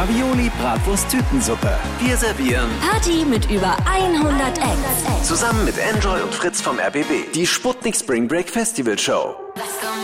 Ravioli, Bratwurst, Tütensuppe. Wir servieren Party mit über 100 Acts. zusammen mit Enjoy und Fritz vom RBB die Sputnik Spring Break Festival Show.